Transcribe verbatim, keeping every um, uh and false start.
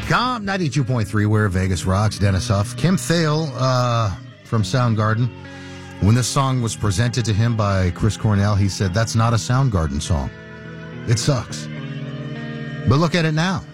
com, ninety-two point three, where Vegas rocks. Dennis Huff. Kim Thale uh, from Soundgarden. When this song was presented to him by Chris Cornell, he said, that's not a Soundgarden song. It sucks. But look at it now.